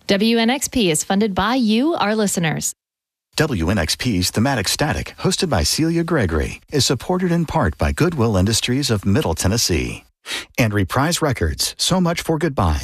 WNXP is funded by you, our listeners. WNXP's Thematic Static, hosted by Celia Gregory, is supported in part by Goodwill Industries of Middle Tennessee and Reprise Records, So Much for Goodbye.